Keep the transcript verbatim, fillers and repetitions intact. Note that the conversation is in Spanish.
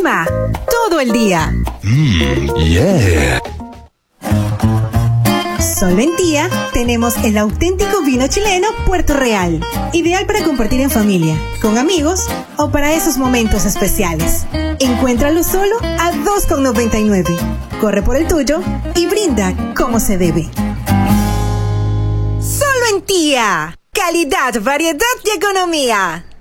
Lima, todo el día. Mmm, yeah. Solo en Tía tenemos el auténtico vino chileno Puerto Real. Ideal para compartir en familia, con amigos o para esos momentos especiales. Encuéntralo solo a dos con noventa y nueve. Corre por el tuyo y brinda como se debe. Solo en Tía. Calidad, variedad y economía.